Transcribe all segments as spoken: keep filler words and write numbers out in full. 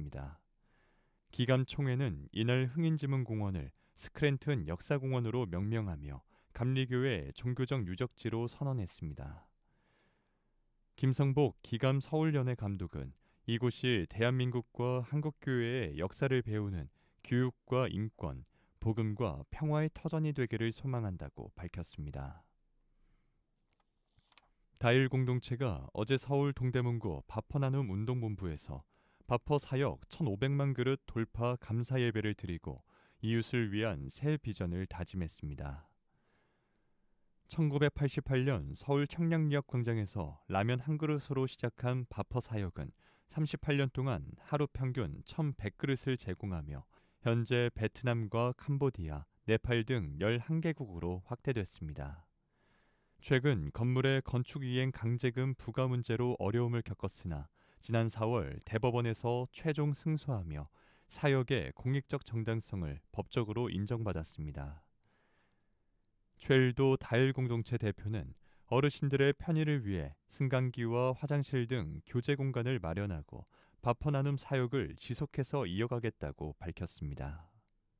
밝혔습니다. 기감 총회는 이날 흥인지문공원을 스크랜튼 역사공원으로 명명하며 감리교회 종교적 유적지로 선언했습니다. 김성복 기감 서울연회 감독은 이곳이 대한민국과 한국교회의 역사를 배우는 교육과 인권, 복음과 평화의 터전이 되기를 소망한다고 밝혔습니다. 다일 공동체가 어제 서울 동대문구 바퍼나눔 운동본부에서 바퍼 사역 천오백만 그릇 돌파 감사 예배를 드리고 이웃을 위한 새 비전을 다짐했습니다. 천구백팔십팔 년 서울 청량리역 광장에서 라면 한 그릇으로 시작한 바퍼 사역은 삼십팔 년 동안 하루 평균 천백 그릇을 제공하며 현재 베트남과 캄보디아, 네팔 등 열한 개국으로 확대됐습니다. 최근 건물의 건축이행 강제금 부과 문제로 어려움을 겪었으나 지난 사월 대법원에서 최종 승소하며 사역의 공익적 정당성을 법적으로 인정받았습니다. 최일도 다일 공동체 대표는 어르신들의 편의를 위해 승강기와 화장실 등 교제 공간을 마련하고 바퍼 나눔 사역을 지속해서 이어가겠다고 밝혔습니다.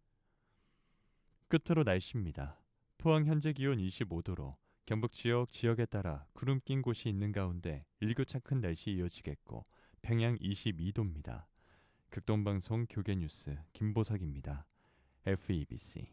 끝으로 날씨입니다. 포항 현재 기온 이십오 도로 경북 지역 지역에 따라 구름 낀 곳이 있는 가운데 일교차 큰 날씨 이어지겠고 평양 이십이 도입니다. 극동방송 교계뉴스 김보석입니다. 에프이비씨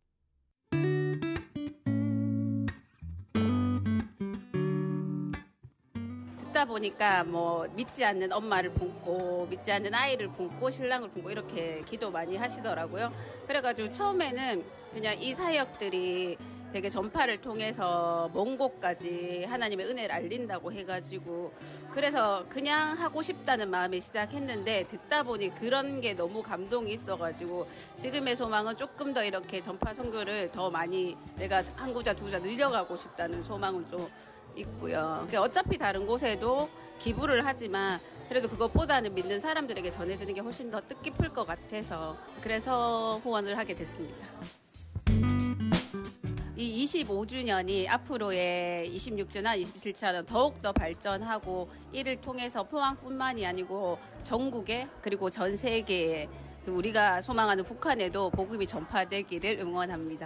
듣다 보니까 뭐 믿지 않는 엄마를 품고 믿지 않는 아이를 품고 신랑을 품고 이렇게 기도 많이 하시더라고요. 그래가지고 처음에는 그냥 이 사역들이 되게 전파를 통해서 먼 곳까지 하나님의 은혜를 알린다고 해가지고 그래서 그냥 하고 싶다는 마음에 시작했는데 듣다 보니 그런 게 너무 감동이 있어가지고 지금의 소망은 조금 더 이렇게 전파 선교를 더 많이 내가 한 구자 두 구자 늘려가고 싶다는 소망은 좀 있고요. 어차피 다른 곳에도 기부를 하지만 그래도 그것보다는 믿는 사람들에게 전해지는 게 훨씬 더 뜻깊을 것 같아서 그래서 후원을 하게 됐습니다. 이 이십오 주년이 앞으로의 이십육 주나 이십칠 주년 더욱더 발전하고 이를 통해서 포항뿐만이 아니고 전국에 그리고 전 세계에 우리가 소망하는 북한에도 복음이 전파되기를 응원합니다.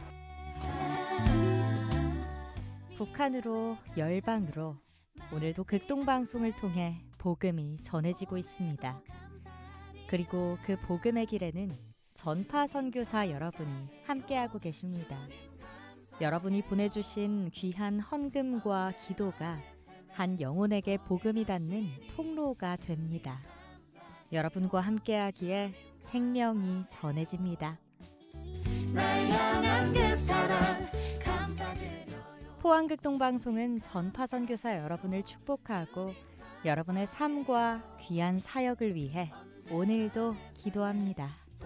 북한으로 열방으로 오늘도 극동방송을 통해 복음이 전해지고 있습니다. 그리고 그 복음의 길에는 전파 선교사 여러분이 함께하고 계십니다. 여러분이 보내주신 귀한 헌금과 기도가 한 영혼에게 복음이 닿는 통로가 됩니다. 여러분과 함께하기에 생명이 전해집니다. 날 향한 그 사랑 감사드려요. 포항극동방송은 전파 선교사 여러분을 축복하고 여러분의 삶과 귀한 사역을 위해 오늘도 기도합니다.